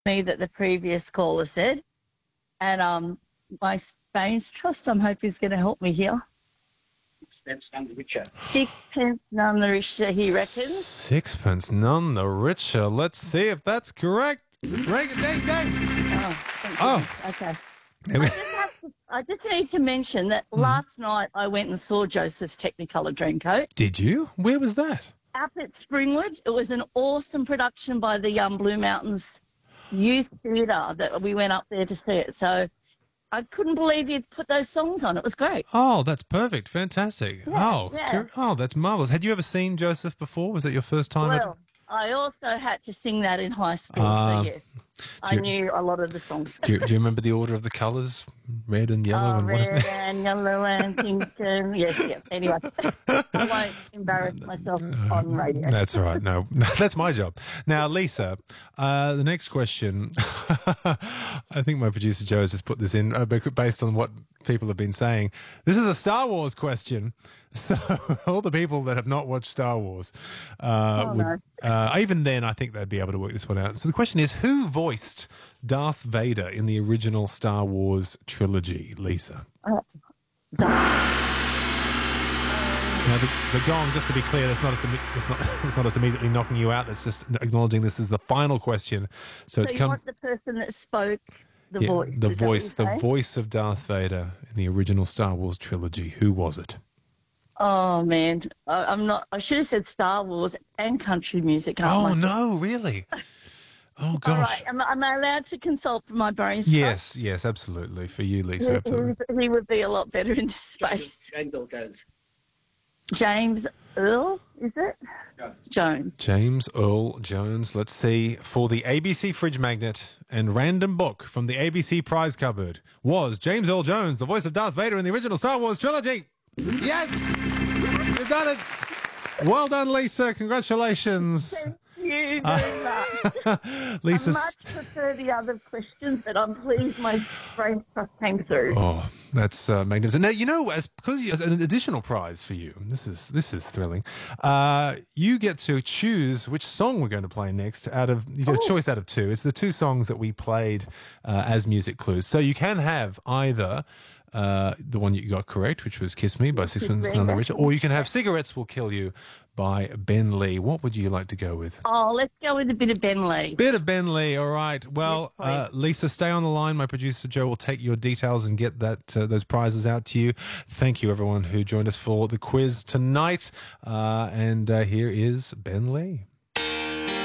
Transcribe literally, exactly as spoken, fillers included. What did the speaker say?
me that the previous caller said. And um, my Spain's Trust, I'm hoping, is going to help me here. Sixpence none the richer. Sixpence none the richer, he reckons. Sixpence none the richer. Let's see if that's correct. Ring it, ding, ding. Oh, thank Oh. you. Okay. There we- I just, have to, I just need to mention that Mm-hmm. last night I went and saw Joseph's Technicolor Dreamcoat Did you? Where was that? up at Springwood. It was an awesome production by the um, Blue Mountains Youth Theatre that we went up there to see it. So I couldn't believe you'd put those songs on. It was great. Oh, that's perfect. Fantastic. oh, yeah. ter- oh, that's marvelous. Had you ever seen Joseph before? Was that your first time? at- Well, I also had to sing that in high school, Ah. so yes, I you- knew a lot of the songs. do, you, do you remember the order of the colours? Red and yellow Oh, and whatever? red and yellow and pink and yes, yes. Anyway, I won't embarrass myself on radio. That's all right. No, that's my job. Now, Lisa, uh, the next question, I think my producer Joe has just put this in uh, bec- based on what people have been saying. This is a Star Wars question. So all the people that have not watched Star Wars, uh, Oh, would, uh, even then, I think they'd be able to work this one out. So the question is, who voiced Darth Vader in the original Star Wars trilogy, Lisa? Now, the, the gong, just to be clear, that's not, us, that's, not, that's not us immediately knocking you out. That's just acknowledging this is the final question. So it's So you come. want the person that spoke the Yeah, voice? the is that what voice, the you're saying? voice of Darth Vader in the original Star Wars trilogy. Who was it? Oh man, I, I'm not. I should have said Star Wars and country music. Can't Oh I? no, really? Oh All gosh. right, am, am I allowed to consult my brain? Yes, yes, absolutely. For you, Lisa, absolutely. He, he would be a lot better in this space. James Earl Jones. James Earl, is it? Jones. James Earl Jones. Let's see. For the A B C fridge magnet and random book from the A B C prize cupboard, was James Earl Jones the voice of Darth Vader in the original Star Wars trilogy? Yes! You've done it! Well done, Lisa. Congratulations. Thank you very much. Lisa. I much prefer the other questions, but I'm pleased my brain trust came through. Oh, that's uh, magnificent. Now, you know, as because you, as an additional prize for you, this is this is thrilling. Uh, you get to choose which song we're going to play next. Out of you get a choice out of two. It's the two songs that we played uh, as music clues. So you can have either. Uh, the one you got correct, which was "Kiss Me" by Sixpence None the Richer, or you can have "Cigarettes Will Kill You" by Ben Lee. What would you like to go with? Oh, let's go with a bit of Ben Lee. Bit of Ben Lee, all right. Well, Yes, uh, Lisa, stay on the line. My producer Joe will take your details and get that uh, those prizes out to you. Thank you, everyone who joined us for the quiz tonight. Uh, and uh, here is Ben Lee.